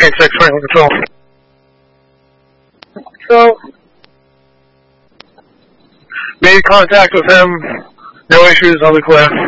King 6, Franklin Control. So, made contact with him, no issues on the cliff.